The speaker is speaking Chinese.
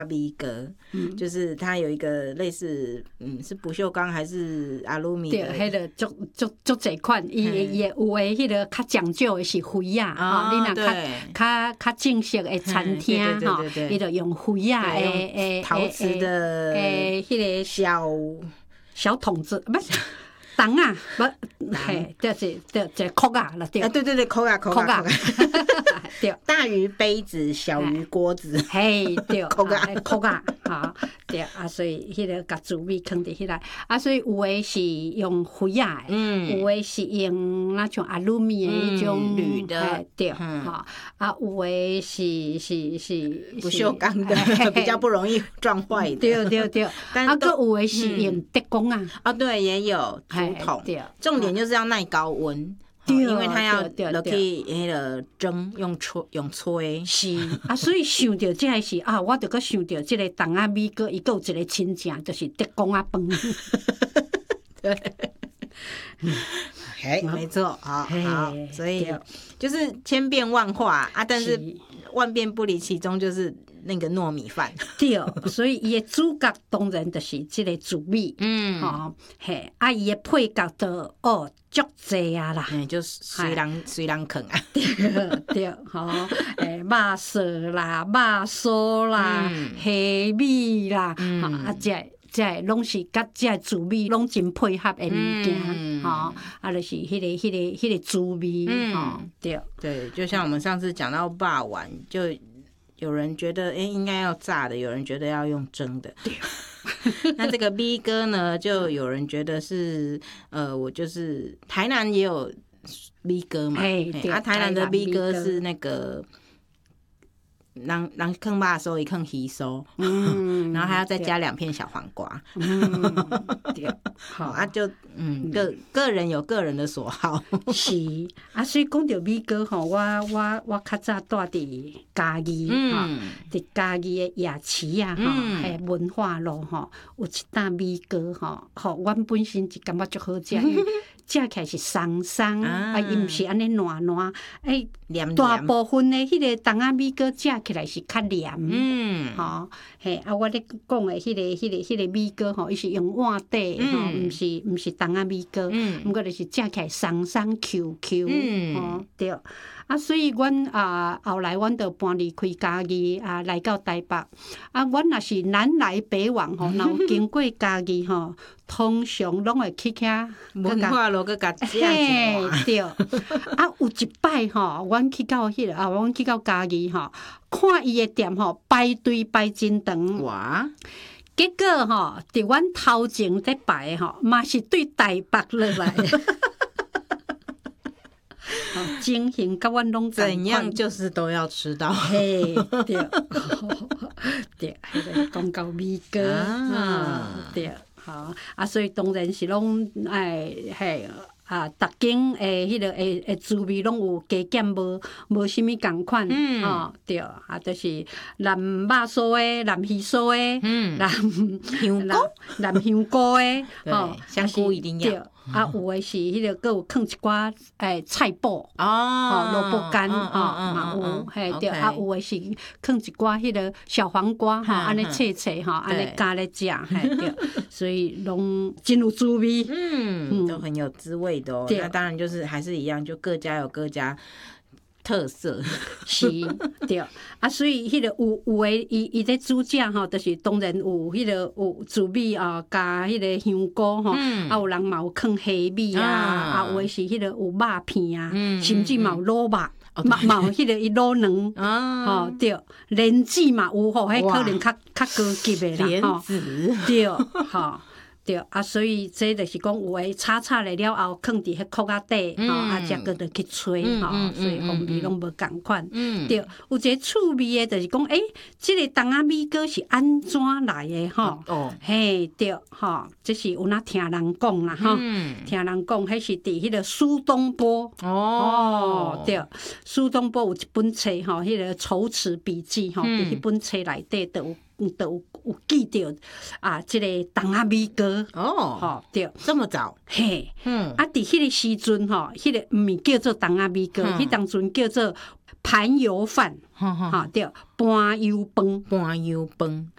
V 哥，就是它有一个类似，是不锈钢还是阿鲁米的？ 对，迄个足侪款，伊有诶，迄个较讲究的是灰啊，你若较正式的餐厅吼，伊就用灰啊诶陶瓷的迄个小桶子，不是。桶啊，不，嘿，这壳啊，对， 对，壳啊，对，大于杯子，小于锅子， 嘿，对，壳啊，哈，对啊，所以迄个甲滋味放伫迄内，啊，所以有诶是用灰啊，有诶是用那种阿鲁米的迄种铝的， 对，哈，啊，有诶是不锈钢的，比较不容易撞坏的， 对，啊，个有诶是用德工啊， 对，也有。重点就是要耐高温，因为它要落去迄个蒸，用吹。 是啊，所以想到这个是啊，我就搁想到这个东仔米糕，伊有一个亲情，就是德公仔饭。 对，没错，好，所以就是千变万化啊，但是万变不离其宗，就是那个糯米饭。 对，所以伊的主角当然就是这个滋味，嘿，啊，伊的配角就足济啊啦， 就是随人啃啊。 对，吼，肉色啦，肉酥啦，虾米啦，啊，这拢是甲这滋味拢真配合的物件，吼，啊，就是迄个滋味， 对，就像我们上次讲到肉丸，就有人觉得应该要炸的，有人觉得要用蒸的。那这个 V 哥呢，就有人觉得是我就是台南也有 V 哥嘛，台南的 V 哥是那个。人放肉酥，伊放鱼酥，然后还要再加2片小黄瓜， 对，好就个人有个人的所好， 是啊，所以讲到米糕吼，我较早住伫嘉义伫嘉义的夜市啊文化路吼，有一担米糕吼，阮本身就感觉足好食。食起来是松松，伊毋是安尼软软，大部分的迄个东仔米糕食起来是较黏，吼，嘿，啊，我咧讲的迄个米糕吼，伊是用碗底吼，毋是东仔米糕，毋过就是食起来松松 QQ，吼，对。啊，所以阮后来阮就搬离开嘉义来到台北。啊，阮若是南来北往吼，若有经过嘉义吼，通常拢会去遐文化路去甲食一碗。对。啊，有一摆吼，阮去到阮去到嘉义吼，看伊的店吼排队排真长。 哇！ 结果吼，伫阮头前在排吼，嘛是对台北落来。情形甲阮拢怎样，就是都要吃到。 嘿，对，对，迄个讲到米糕对，好啊，所以当然是拢嘿。逐间迄个诶滋味拢有加减无啥物共款，对，啊，就是南肉酥诶，南鱼酥诶，南香菇诶， 香菇一定要。 啊，有诶是迄个，佮有放一寡菜脯萝卜干嘛有，嘿对，啊有诶是放一寡迄个小黄瓜安尼切安尼加咧食，嘿对，所以拢真有滋味， 都很有滋味的哦。那当然就是还是一样，就各家有各家特色， 是，对啊，所以迄个有诶，伊咧煮食吼，就是当然有迄个有滋味加迄个香菇吼，啊有人嘛有放虾米啊，有诶是迄个有肉片啊，甚至嘛有卤肉。嘛有迄个伊卤卵，吼对，莲子嘛有吼，迄可能较高级的啦， 莲子对，吼。对啊，所以这就是讲有诶炒咧了后，放伫迄壳仔底，啊，才搁着去吹，所以风味拢无共款。对，有一个趣味诶，就是讲，这个东仔米糕是安怎来诶？吼，嘿，对，吼，这是有哪听人讲啦，吼，听人讲，迄是伫迄个苏东坡。对，苏东坡有一本册吼，迄个《筹词笔记》吼，伫迄本册内底都有记着这个东仔米糕对， 这么早， 嘿，伫迄个时阵迄个毋是叫做东仔米糕，迄当阵叫做盘油饭，对，盘油饭，